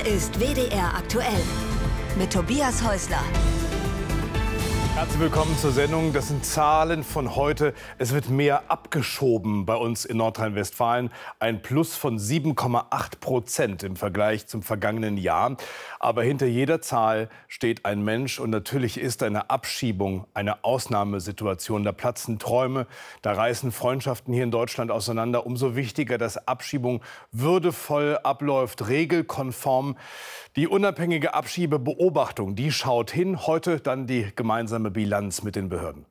Hier ist WDR aktuell mit Tobias Häusler. Herzlich willkommen zur Sendung. Das sind Zahlen von heute. Es wird mehr abgeschoben bei uns in Nordrhein-Westfalen. Ein Plus von 7,8% im Vergleich zum vergangenen Jahr. Aber hinter jeder Zahl steht ein Mensch. Und natürlich ist eine Abschiebung eine Ausnahmesituation. Da platzen Träume, da reißen Freundschaften hier in Deutschland auseinander. Umso wichtiger, dass Abschiebung würdevoll abläuft, regelkonform. Die unabhängige Abschiebebeobachtung, die schaut hin. Heute dann die gemeinsame Bilanz mit den Behörden.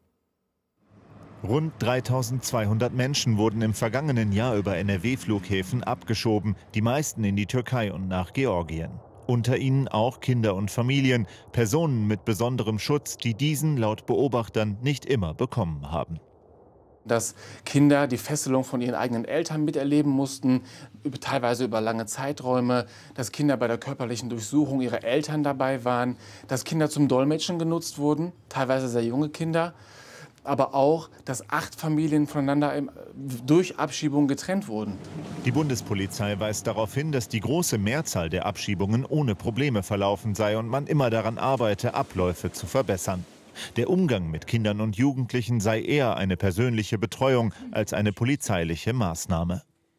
Rund 3200 Menschen wurden im vergangenen Jahr über NRW-Flughäfen abgeschoben, die meisten in die Türkei und nach Georgien. Unter ihnen auch Kinder und Familien, Personen mit besonderem Schutz, die diesen laut Beobachtern nicht immer bekommen haben. Dass Kinder die Fesselung von ihren eigenen Eltern miterleben mussten, teilweise über lange Zeiträume, dass Kinder bei der körperlichen Durchsuchung ihrer Eltern dabei waren, dass Kinder zum Dolmetschen genutzt wurden, teilweise sehr junge Kinder, aber auch, dass 8 Familien voneinander durch Abschiebung getrennt wurden. Die Bundespolizei weist darauf hin, dass die große Mehrzahl der Abschiebungen ohne Probleme verlaufen sei und man immer daran arbeite, Abläufe zu verbessern. Der Umgang mit Kindern und Jugendlichen sei eher eine persönliche Betreuung als eine polizeiliche Maßnahme.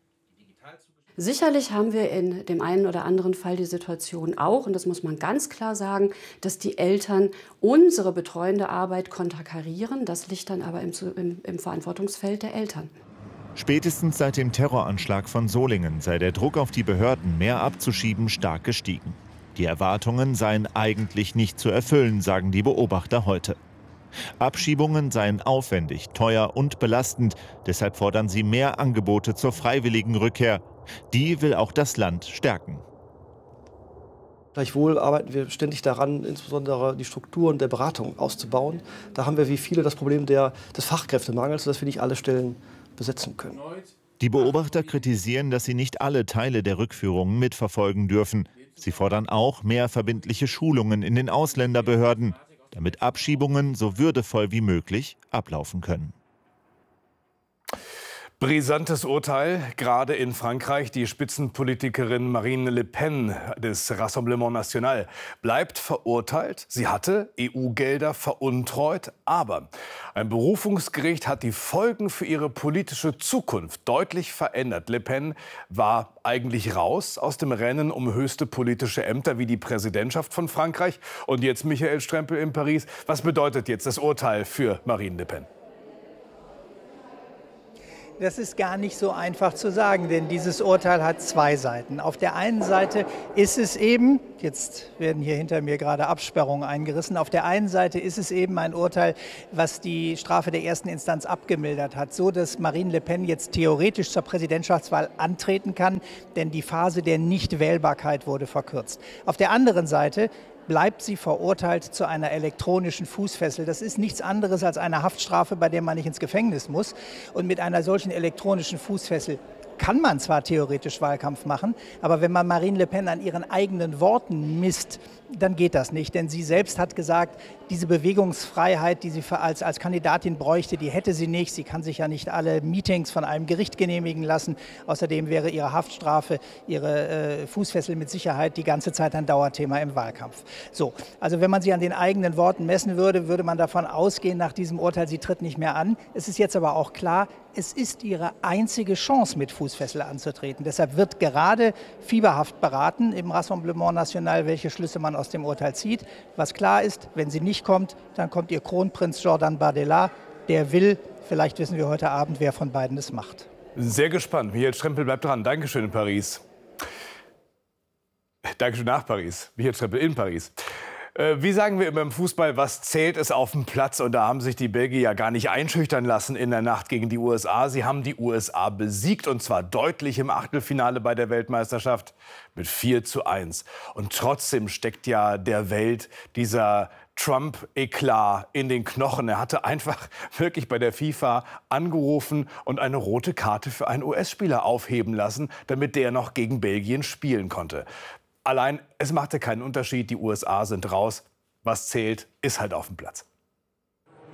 Sicherlich haben wir in dem einen oder anderen Fall die Situation auch, und das muss man ganz klar sagen, dass die Eltern unsere betreuende Arbeit konterkarieren. Das liegt dann aber im Verantwortungsfeld der Eltern. Spätestens seit dem Terroranschlag von Solingen sei der Druck auf die Behörden, mehr abzuschieben, stark gestiegen. Die Erwartungen seien eigentlich nicht zu erfüllen, sagen die Beobachter heute. Abschiebungen seien aufwendig, teuer und belastend. Deshalb fordern sie mehr Angebote zur freiwilligen Rückkehr. Die will auch das Land stärken. Gleichwohl arbeiten wir ständig daran, insbesondere die Strukturen der Beratung auszubauen. Da haben wir wie viele das Problem des Fachkräftemangels, sodass wir nicht alle Stellen besetzen können. Die Beobachter kritisieren, dass sie nicht alle Teile der Rückführungen mitverfolgen dürfen. Sie fordern auch mehr verbindliche Schulungen in den Ausländerbehörden, damit Abschiebungen so würdevoll wie möglich ablaufen können. Brisantes Urteil, gerade in Frankreich. Die Spitzenpolitikerin Marine Le Pen des Rassemblement National bleibt verurteilt. Sie hatte EU-Gelder veruntreut. Aber ein Berufungsgericht hat die Folgen für ihre politische Zukunft deutlich verändert. Le Pen war eigentlich raus aus dem Rennen um höchste politische Ämter wie die Präsidentschaft von Frankreich. Und jetzt Michael Strempel in Paris. Was bedeutet jetzt das Urteil für Marine Le Pen? Das ist gar nicht so einfach zu sagen, denn dieses Urteil hat 2 Seiten. Auf der einen Seite ist es eben, jetzt werden hier hinter mir gerade Absperrungen eingerissen, auf der einen Seite ist es eben ein Urteil, was die Strafe der ersten Instanz abgemildert hat, so dass Marine Le Pen jetzt theoretisch zur Präsidentschaftswahl antreten kann, denn die Phase der Nichtwählbarkeit wurde verkürzt. Auf der anderen Seite bleibt sie verurteilt zu einer elektronischen Fußfessel. Das ist nichts anderes als eine Haftstrafe, bei der man nicht ins Gefängnis muss. Und mit einer solchen elektronischen Fußfessel kann man zwar theoretisch Wahlkampf machen, aber wenn man Marine Le Pen an ihren eigenen Worten misst, dann geht das nicht. Denn sie selbst hat gesagt, diese Bewegungsfreiheit, die sie als Kandidatin bräuchte, die hätte sie nicht. Sie kann sich ja nicht alle Meetings von einem Gericht genehmigen lassen. Außerdem wäre ihre Haftstrafe, ihre Fußfessel mit Sicherheit die ganze Zeit ein Dauerthema im Wahlkampf. So, also wenn man sie an den eigenen Worten messen würde, würde man davon ausgehen, nach diesem Urteil, sie tritt nicht mehr an. Es ist jetzt aber auch klar, es ist ihre einzige Chance, mit Fußfessel anzutreten. Deshalb wird gerade fieberhaft beraten im Rassemblement National, welche Schlüsse man aus dem Urteil zieht. Was klar ist, wenn sie nicht kommt, dann kommt ihr Kronprinz Jordan Bardella. Der will, vielleicht wissen wir heute Abend, wer von beiden es macht. Sehr gespannt. Michael Strempel bleibt dran. Dankeschön in Paris. Dankeschön nach Paris. Michael Strempel in Paris. Wie sagen wir immer im Fußball, was zählt, ist auf dem Platz. Und da haben sich die Belgier ja gar nicht einschüchtern lassen in der Nacht gegen die USA. Sie haben die USA besiegt, und zwar deutlich im Achtelfinale bei der Weltmeisterschaft mit 4:1. Und trotzdem steckt ja der Welt dieser Trump-Eklat in den Knochen. Er hatte einfach wirklich bei der FIFA angerufen und eine rote Karte für einen US-Spieler aufheben lassen, damit der noch gegen Belgien spielen konnte. Allein, es machte keinen Unterschied, die USA sind raus. Was zählt, ist halt auf dem Platz.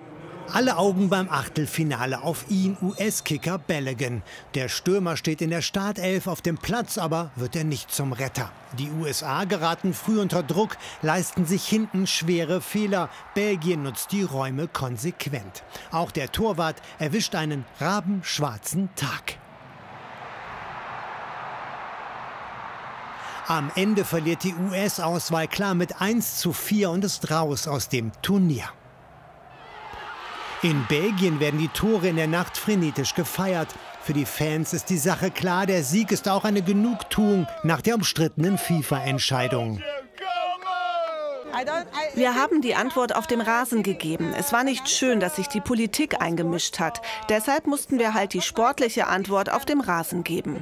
Alle Augen beim Achtelfinale auf ihn, US-Kicker Balogun. Der Stürmer steht in der Startelf auf dem Platz, aber wird er nicht zum Retter. Die USA geraten früh unter Druck, leisten sich hinten schwere Fehler. Belgien nutzt die Räume konsequent. Auch der Torwart erwischt einen rabenschwarzen Tag. Am Ende verliert die US-Auswahl klar mit 1:4 und ist raus aus dem Turnier. In Belgien werden die Tore in der Nacht frenetisch gefeiert. Für die Fans ist die Sache klar, der Sieg ist auch eine Genugtuung nach der umstrittenen FIFA-Entscheidung. Wir haben die Antwort auf dem Rasen gegeben. Es war nicht schön, dass sich die Politik eingemischt hat. Deshalb mussten wir halt die sportliche Antwort auf dem Rasen geben.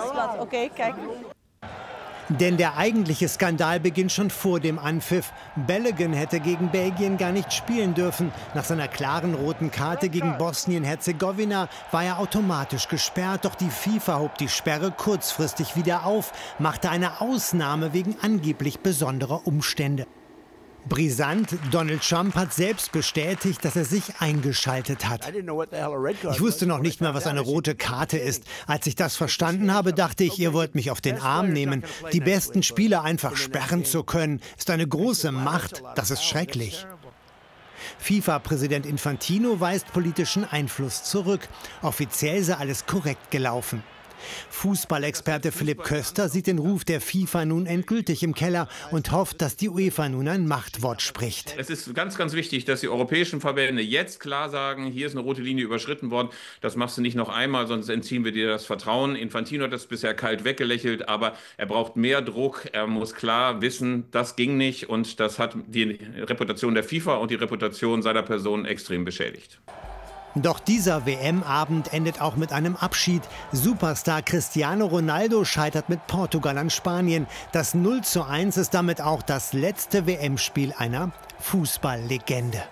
Denn der eigentliche Skandal beginnt schon vor dem Anpfiff. Balogun hätte gegen Belgien gar nicht spielen dürfen. Nach seiner klaren roten Karte gegen Bosnien-Herzegowina war er automatisch gesperrt. Doch die FIFA hob die Sperre kurzfristig wieder auf, machte eine Ausnahme wegen angeblich besonderer Umstände. Brisant, Donald Trump hat selbst bestätigt, dass er sich eingeschaltet hat. Ich wusste noch nicht mal, was eine rote Karte ist. Als ich das verstanden habe, dachte ich, ihr wollt mich auf den Arm nehmen. Die besten Spieler einfach sperren zu können, ist eine große Macht. Das ist schrecklich. FIFA-Präsident Infantino weist politischen Einfluss zurück. Offiziell sei alles korrekt gelaufen. Fußballexperte Philipp Köster sieht den Ruf der FIFA nun endgültig im Keller und hofft, dass die UEFA nun ein Machtwort spricht. Es ist ganz, ganz wichtig, dass die europäischen Verbände jetzt klar sagen, hier ist eine rote Linie überschritten worden. Das machst du nicht noch einmal, sonst entziehen wir dir das Vertrauen. Infantino hat das bisher kalt weggelächelt, aber er braucht mehr Druck. Er muss klar wissen, das ging nicht und das hat die Reputation der FIFA und die Reputation seiner Person extrem beschädigt. Doch dieser WM-Abend endet auch mit einem Abschied. Superstar Cristiano Ronaldo scheitert mit Portugal an Spanien. Das 0:1 ist damit auch das letzte WM-Spiel einer Fußballlegende.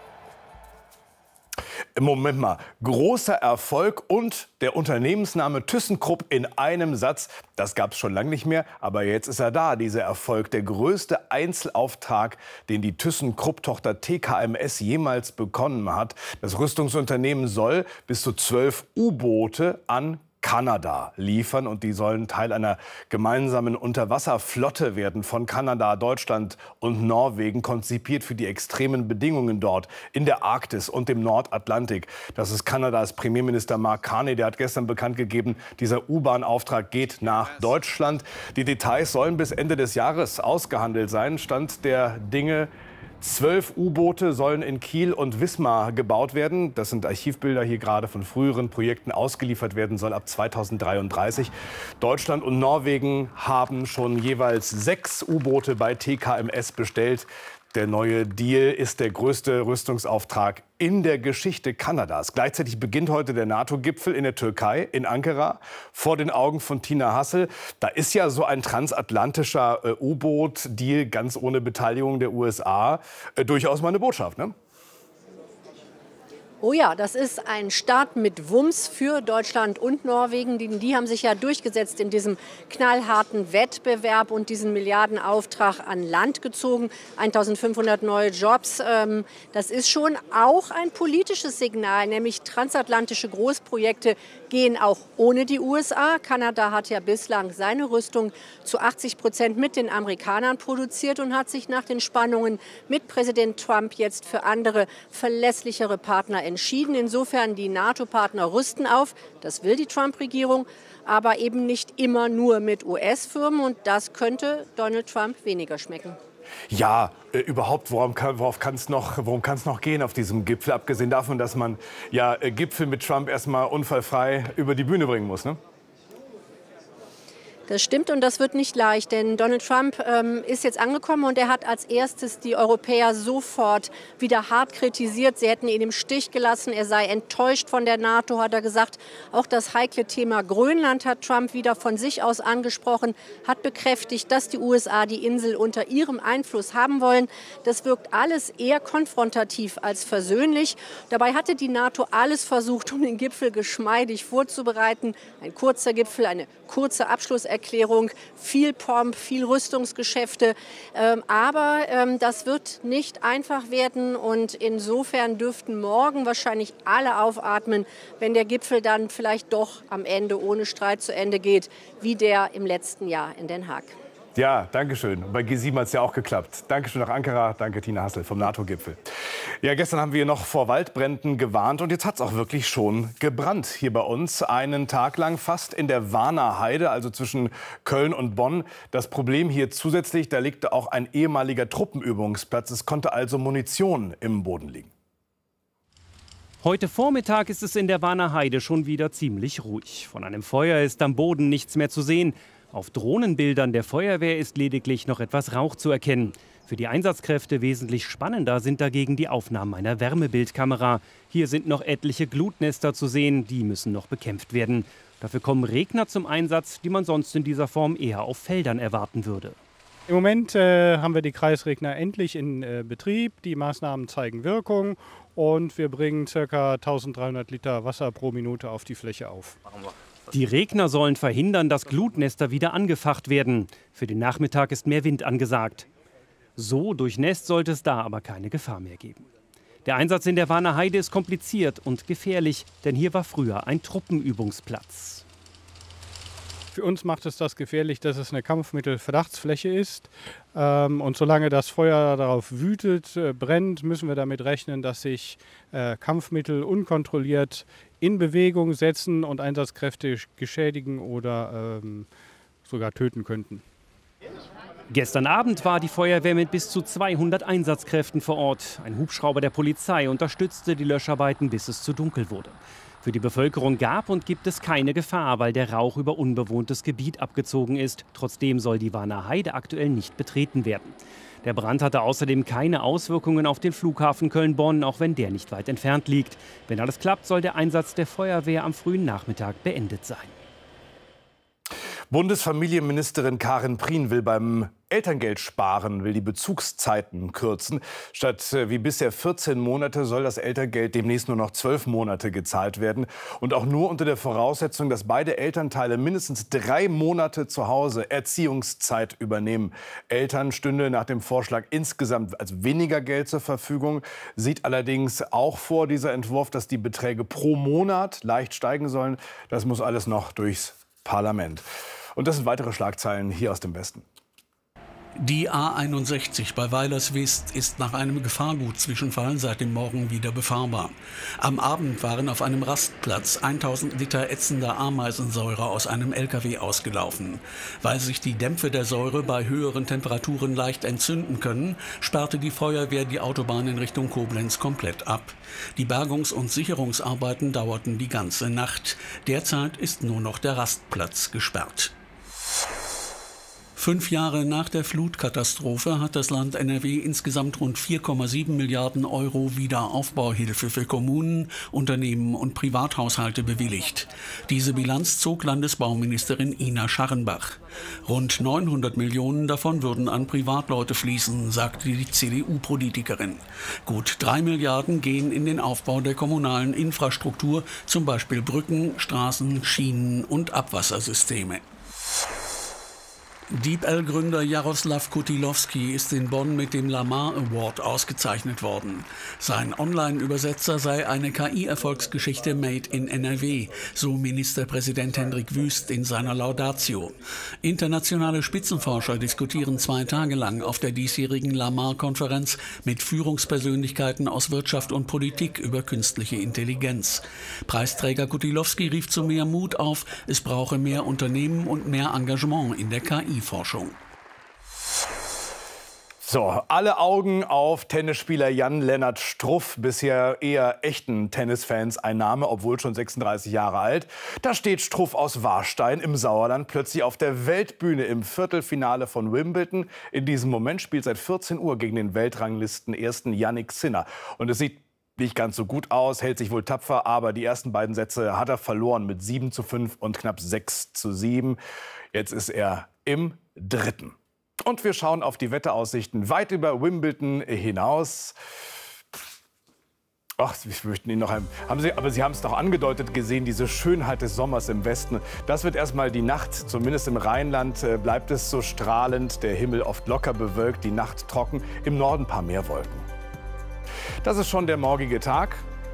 Moment mal, großer Erfolg und der Unternehmensname ThyssenKrupp in einem Satz, das gab es schon lange nicht mehr, aber jetzt ist er da, dieser Erfolg, der größte Einzelauftrag, den die ThyssenKrupp-Tochter TKMS jemals bekommen hat. Das Rüstungsunternehmen soll bis zu 12 U-Boote an Kanada liefern und die sollen Teil einer gemeinsamen Unterwasserflotte werden von Kanada, Deutschland und Norwegen, konzipiert für die extremen Bedingungen dort in der Arktis und dem Nordatlantik. Das ist Kanadas Premierminister Mark Carney, der hat gestern bekannt gegeben, dieser U-Bahn-Auftrag geht nach Deutschland. Die Details sollen bis Ende des Jahres ausgehandelt sein, Stand der Dinge. 12 U-Boote sollen in Kiel und Wismar gebaut werden. Das sind Archivbilder hier gerade von früheren Projekten. Ausgeliefert werden soll ab 2033. Deutschland und Norwegen haben schon jeweils 6 U-Boote bei TKMS bestellt. Der neue Deal ist der größte Rüstungsauftrag in der Geschichte Kanadas. Gleichzeitig beginnt heute der NATO-Gipfel in der Türkei, in Ankara, vor den Augen von Tina Hassel. Da ist ja so ein transatlantischer U-Boot-Deal ganz ohne Beteiligung der USA durchaus mal eine Botschaft, ne? Oh ja, das ist ein Start mit Wumms für Deutschland und Norwegen. Die haben sich ja durchgesetzt in diesem knallharten Wettbewerb und diesen Milliardenauftrag an Land gezogen. 1500 neue Jobs. Das ist schon auch ein politisches Signal, nämlich transatlantische Großprojekte gehen auch ohne die USA. Kanada hat ja bislang seine Rüstung zu 80% mit den Amerikanern produziert und hat sich nach den Spannungen mit Präsident Trump jetzt für andere verlässlichere Partner entschieden. Insofern, die NATO-Partner rüsten auf, das will die Trump-Regierung, aber eben nicht immer nur mit US-Firmen und das könnte Donald Trump weniger schmecken. Ja, überhaupt, worum kann es noch gehen auf diesem Gipfel? Abgesehen davon, dass man ja Gipfel mit Trump erstmal unfallfrei über die Bühne bringen muss, ne? Das stimmt und das wird nicht leicht, denn Donald Trump ist jetzt angekommen und er hat als erstes die Europäer sofort wieder hart kritisiert. Sie hätten ihn im Stich gelassen, er sei enttäuscht von der NATO, hat er gesagt. Auch das heikle Thema Grönland hat Trump wieder von sich aus angesprochen, hat bekräftigt, dass die USA die Insel unter ihrem Einfluss haben wollen. Das wirkt alles eher konfrontativ als versöhnlich. Dabei hatte die NATO alles versucht, um den Gipfel geschmeidig vorzubereiten. Ein kurzer Gipfel, eine kurze Abschlusserklärung, viel Pomp, viel Rüstungsgeschäfte. Aber das wird nicht einfach werden und insofern dürften morgen wahrscheinlich alle aufatmen, wenn der Gipfel dann vielleicht doch am Ende ohne Streit zu Ende geht, wie der im letzten Jahr in Den Haag. Ja, danke schön. Bei G7 hat es ja auch geklappt. Dankeschön nach Ankara. Danke, Tina Hassel vom NATO-Gipfel. Ja, gestern haben wir noch vor Waldbränden gewarnt und jetzt hat es auch wirklich schon gebrannt hier bei uns. Einen Tag lang fast in der Warner Heide, also zwischen Köln und Bonn. Das Problem hier zusätzlich, da liegt auch ein ehemaliger Truppenübungsplatz. Es konnte also Munition im Boden liegen. Heute Vormittag ist es in der Warner Heide schon wieder ziemlich ruhig. Von einem Feuer ist am Boden nichts mehr zu sehen. Auf Drohnenbildern der Feuerwehr ist lediglich noch etwas Rauch zu erkennen. Für die Einsatzkräfte wesentlich spannender sind dagegen die Aufnahmen einer Wärmebildkamera. Hier sind noch etliche Glutnester zu sehen, die müssen noch bekämpft werden. Dafür kommen Regner zum Einsatz, die man sonst in dieser Form eher auf Feldern erwarten würde. Im Moment haben wir die Kreisregner endlich in Betrieb. Die Maßnahmen zeigen Wirkung und wir bringen ca. 1300 Liter Wasser pro Minute auf die Fläche auf. Die Regner sollen verhindern, dass Glutnester wieder angefacht werden. Für den Nachmittag ist mehr Wind angesagt. So durchnässt sollte es da aber keine Gefahr mehr geben. Der Einsatz in der Warner Heide ist kompliziert und gefährlich, denn hier war früher ein Truppenübungsplatz. Für uns macht es das gefährlich, dass es eine Kampfmittelverdachtsfläche ist. Und solange das Feuer darauf wütet, brennt, müssen wir damit rechnen, dass sich Kampfmittel unkontrolliert in Bewegung setzen und Einsatzkräfte geschädigen oder sogar töten könnten. Gestern Abend war die Feuerwehr mit bis zu 200 Einsatzkräften vor Ort. Ein Hubschrauber der Polizei unterstützte die Löscharbeiten, bis es zu dunkel wurde. Für die Bevölkerung gab und gibt es keine Gefahr, weil der Rauch über unbewohntes Gebiet abgezogen ist. Trotzdem soll die Warner Heide aktuell nicht betreten werden. Der Brand hatte außerdem keine Auswirkungen auf den Flughafen Köln-Bonn, auch wenn der nicht weit entfernt liegt. Wenn alles klappt, soll der Einsatz der Feuerwehr am frühen Nachmittag beendet sein. Bundesfamilienministerin Karin Prien will beim Elterngeld sparen, will die Bezugszeiten kürzen. Statt wie bisher 14 Monate soll das Elterngeld demnächst nur noch 12 Monate gezahlt werden. Und auch nur unter der Voraussetzung, dass beide Elternteile mindestens 3 Monate zu Hause Erziehungszeit übernehmen. Eltern stünde nach dem Vorschlag insgesamt als weniger Geld zur Verfügung. Sieht allerdings auch vor, dieser Entwurf, dass die Beträge pro Monat leicht steigen sollen. Das muss alles noch durchs Parlament. Und das sind weitere Schlagzeilen hier aus dem Westen. Die A61 bei Weilerswist ist nach einem Gefahrgutzwischenfall seit dem Morgen wieder befahrbar. Am Abend waren auf einem Rastplatz 1000 Liter ätzender Ameisensäure aus einem LKW ausgelaufen. Weil sich die Dämpfe der Säure bei höheren Temperaturen leicht entzünden können, sperrte die Feuerwehr die Autobahn in Richtung Koblenz komplett ab. Die Bergungs- und Sicherungsarbeiten dauerten die ganze Nacht. Derzeit ist nur noch der Rastplatz gesperrt. 5 Jahre nach der Flutkatastrophe hat das Land NRW insgesamt rund 4,7 Milliarden Euro Wiederaufbauhilfe für Kommunen, Unternehmen und Privathaushalte bewilligt. Diese Bilanz zog Landesbauministerin Ina Scharrenbach. Rund 900 Millionen davon würden an Privatleute fließen, sagte die CDU-Politikerin. Gut 3 Milliarden gehen in den Aufbau der kommunalen Infrastruktur, zum Beispiel Brücken, Straßen, Schienen und Abwassersysteme. DeepL-Gründer Jaroslav Kutilowski ist in Bonn mit dem Lamar Award ausgezeichnet worden. Sein Online-Übersetzer sei eine KI-Erfolgsgeschichte made in NRW, so Ministerpräsident Hendrik Wüst in seiner Laudatio. Internationale Spitzenforscher diskutieren 2 Tage lang auf der diesjährigen Lamar-Konferenz mit Führungspersönlichkeiten aus Wirtschaft und Politik über künstliche Intelligenz. Preisträger Kutilowski rief zu mehr Mut auf, es brauche mehr Unternehmen und mehr Engagement in der KI-Forschung. So, alle Augen auf Tennisspieler Jan-Lennart Struff, bisher eher echten Tennisfans ein Name, obwohl schon 36 Jahre alt. Da steht Struff aus Warstein im Sauerland plötzlich auf der Weltbühne im Viertelfinale von Wimbledon. In diesem Moment spielt seit 14 Uhr gegen den Weltranglisten-Ersten Jannik Sinner. Und es sieht nicht ganz so gut aus, hält sich wohl tapfer, aber die ersten beiden Sätze hat er verloren mit 7:5 und knapp 6:7. Jetzt ist er im dritten. Und wir schauen auf die Wetteraussichten weit über Wimbledon hinaus. Ach, wir möchten Ihnen noch aber Sie haben es doch angedeutet gesehen, diese Schönheit des Sommers im Westen. Das wird erstmal die Nacht, zumindest im Rheinland bleibt es so strahlend. Der Himmel oft locker bewölkt, die Nacht trocken, im Norden ein paar mehr Wolken. Das ist schon der morgige Tag.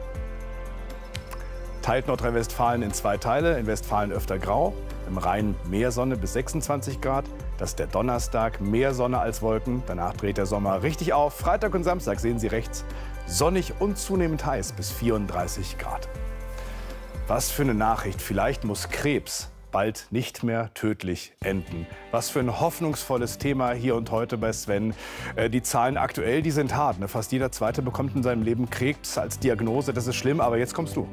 Teilt Nordrhein-Westfalen in 2 Teile. In Westfalen öfter grau, im Rhein mehr Sonne bis 26 Grad. Das ist der Donnerstag, mehr Sonne als Wolken. Danach dreht der Sommer richtig auf. Freitag und Samstag sehen Sie rechts. Sonnig und zunehmend heiß bis 34 Grad. Was für eine Nachricht. Vielleicht muss Krebs bald nicht mehr tödlich enden. Was für ein hoffnungsvolles Thema hier und heute bei Sven. Die Zahlen aktuell, die sind hart. Fast jeder Zweite bekommt in seinem Leben Krebs als Diagnose. Das ist schlimm, aber jetzt kommst du.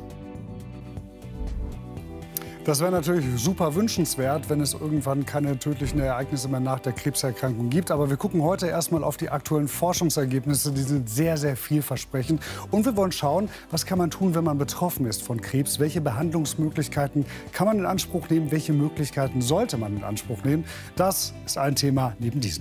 Das wäre natürlich super wünschenswert, wenn es irgendwann keine tödlichen Ereignisse mehr nach der Krebserkrankung gibt. Aber wir gucken heute erstmal auf die aktuellen Forschungsergebnisse. Die sind sehr, sehr vielversprechend. Und wir wollen schauen, was kann man tun, wenn man betroffen ist von Krebs? Welche Behandlungsmöglichkeiten kann man in Anspruch nehmen? Welche Möglichkeiten sollte man in Anspruch nehmen? Das ist ein Thema neben diesem.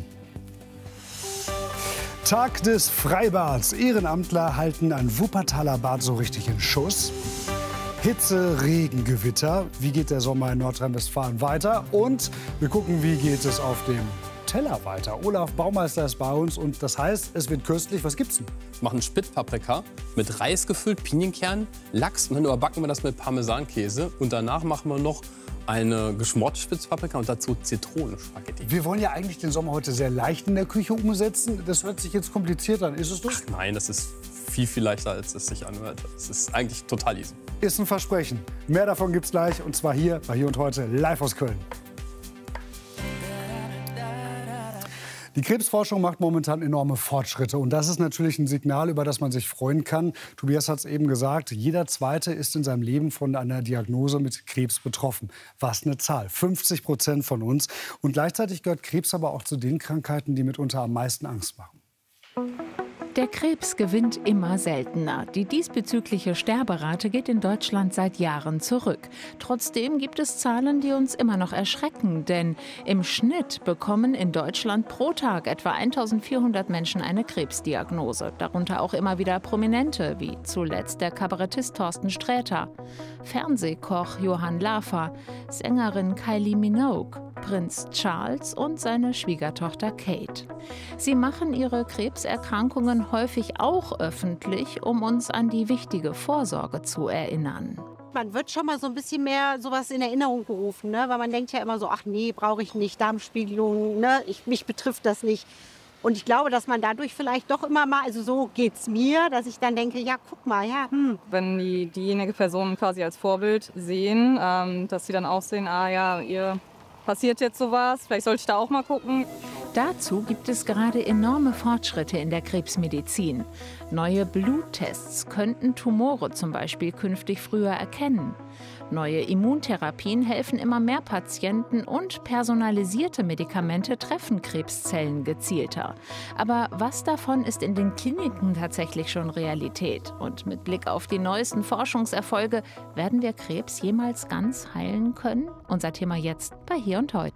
Tag des Freibads. Ehrenamtler halten ein Wuppertaler Bad so richtig in Schuss. Hitze, Regen, Gewitter. Wie geht der Sommer in Nordrhein-Westfalen weiter? Und wir gucken, wie geht es auf dem Teller weiter. Olaf Baumeister ist bei uns und das heißt, es wird köstlich. Was gibt's denn? Wir machen Spitzpaprika mit Reis gefüllt, Pinienkern, Lachs und dann überbacken wir das mit Parmesankäse. Und danach machen wir noch eine geschmorte Spitzpaprika und dazu Zitronenspaghetti. Wir wollen ja eigentlich den Sommer heute sehr leicht in der Küche umsetzen. Das hört sich jetzt kompliziert an. Ist es das? Ach nein, das ist viel, viel leichter, als es sich anhört. Es ist eigentlich total easy. Ist ein Versprechen. Mehr davon gibt's gleich und zwar hier bei Hier und Heute live aus Köln. Die Krebsforschung macht momentan enorme Fortschritte. Und das ist natürlich ein Signal, über das man sich freuen kann. Tobias hat es eben gesagt, jeder Zweite ist in seinem Leben von einer Diagnose mit Krebs betroffen. Was eine Zahl, 50% von uns. Und gleichzeitig gehört Krebs aber auch zu den Krankheiten, die mitunter am meisten Angst machen. Der Krebs gewinnt immer seltener. Die diesbezügliche Sterberate geht in Deutschland seit Jahren zurück. Trotzdem gibt es Zahlen, die uns immer noch erschrecken. Denn im Schnitt bekommen in Deutschland pro Tag etwa 1400 Menschen eine Krebsdiagnose. Darunter auch immer wieder Prominente, wie zuletzt der Kabarettist Thorsten Sträter, Fernsehkoch Johann Lafer, Sängerin Kylie Minogue, Prinz Charles und seine Schwiegertochter Kate. Sie machen ihre Krebserkrankungen häufig auch öffentlich, um uns an die wichtige Vorsorge zu erinnern. Man wird schon mal so ein bisschen mehr sowas in Erinnerung gerufen, ne? Weil man denkt ja immer so, ach nee, brauche ich nicht, Darmspiegelung, ne? Mich betrifft das nicht. Und ich glaube, dass man dadurch vielleicht doch immer mal, also so geht's mir, dass ich dann denke, ja, guck mal, ja. Wenn diejenige Person quasi als Vorbild sehen, dass sie dann auch sehen, ah ja, ihr passiert jetzt sowas, vielleicht sollte ich da auch mal gucken. Dazu gibt es gerade enorme Fortschritte in der Krebsmedizin. Neue Bluttests könnten Tumore zum Beispiel künftig früher erkennen. Neue Immuntherapien helfen immer mehr Patienten und personalisierte Medikamente treffen Krebszellen gezielter. Aber was davon ist in den Kliniken tatsächlich schon Realität? Und mit Blick auf die neuesten Forschungserfolge, werden wir Krebs jemals ganz heilen können? Unser Thema jetzt bei Hier und Heute.